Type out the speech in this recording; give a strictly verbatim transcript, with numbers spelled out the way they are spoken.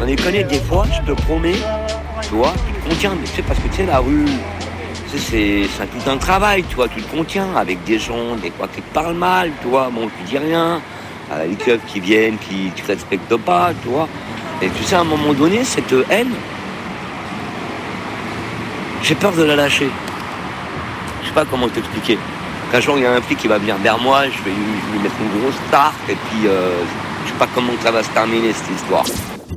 Sans déconner, des fois, je te promets, tu vois, tu te contiens, mais tu sais, parce que tu sais, la rue, tu sais, c'est, c'est tout un travail, tu vois, tu te contiens avec des gens, des fois, qui te parlent mal, tu vois, bon, tu dis rien, euh, les keufs qui viennent, qui ne te respectent pas, tu vois. Et tu sais, à un moment donné, cette haine, j'ai peur de la lâcher. Je sais pas comment t'expliquer. Qu'un jour, il y a un flic qui va venir vers moi, je vais lui, je vais lui mettre une grosse tarte, et puis, euh, je sais pas comment ça va se terminer, cette histoire.